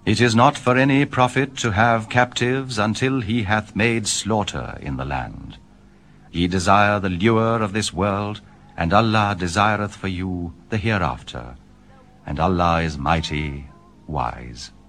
It is not for any profit to have captives until he hath made slaughter in the land. Ye desire the lure of this world, and Allah desireth for you the hereafter, and Allah is mighty, wise.